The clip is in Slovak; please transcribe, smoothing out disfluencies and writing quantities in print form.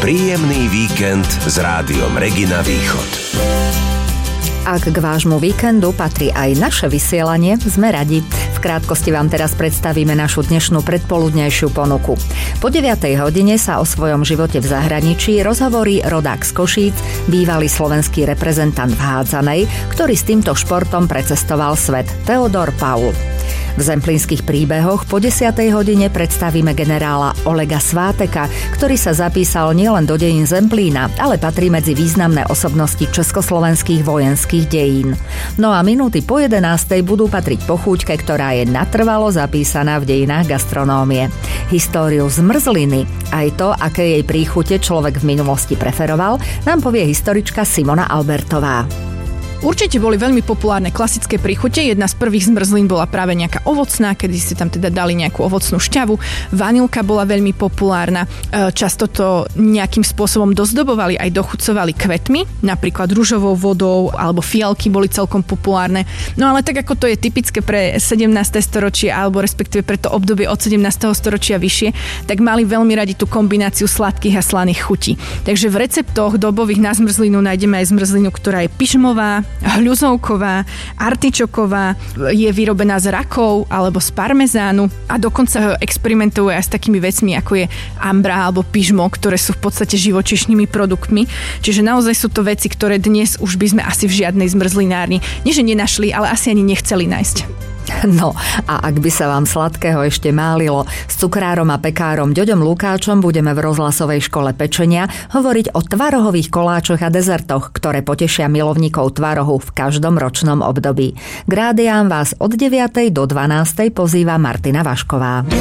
Príjemný víkend s Rádiom Regina Východ. Ak k vášmu víkendu patrí aj naše vysielanie, sme radi. V krátkosti vám teraz predstavíme našu dnešnú predpoludnejšiu ponuku. Po 9:00 hodine sa o svojom živote v zahraničí rozhovorí rodák z Košíc, bývalý slovenský reprezentant v hádzanej, ktorý s týmto športom precestoval svet, Teodor Paul. V zemplínskych príbehoch po 10:00 hodine predstavíme generála Olega Sváteka, ktorý sa zapísal nielen do dejín Zemplína, ale patrí medzi významné osobnosti československých vojenských dejín. No a minúty po 11:00 budú patriť pochúťke, ktorá je natrvalo zapísaná v dejinách gastronómie. Históriu zmrzliny, aj to, aké jej príchute človek v minulosti preferoval, nám povie historička Simona Albertová. Určite boli veľmi populárne klasické príchute. Jedna z prvých zmrzlín bola práve nejaká ovocná, kedy ste tam teda dali nejakú ovocnú šťavu. Vanilka bola veľmi populárna. Často to nejakým spôsobom dozdobovali aj dochucovali kvetmi, napríklad ružovou vodou, alebo fialky boli celkom populárne. No ale tak ako to je typické pre 17. storočie, alebo respektíve pre to obdobie od 17. storočia vyššie, tak mali veľmi radi tú kombináciu sladkých a slaných chutí. Takže v receptoch dobových na zmrzlinu nájdeme aj zmrzlinu, ktorá je pyšmová, hľuzovková, artičoková, je vyrobená z rakov alebo z parmezánu a dokonca experimentujú aj s takými vecmi, ako je ambra alebo pyžmo, ktoré sú v podstate živočíšnymi produktmi. Čiže naozaj sú to veci, ktoré dnes už by sme asi v žiadnej zmrzlinárni nie že nenašli, ale asi ani nechceli nájsť. No a ak by sa vám sladkého ešte málilo, s cukrárom a pekárom Ďoďom Lukáčom budeme v rozhlasovej škole pečenia hovoriť o tvarohových koláčoch a dezertoch, ktoré potešia milovníkov tvarohu v každom ročnom období. K rádiám vás od 9:00 do 12:00 pozýva Martina Vašková.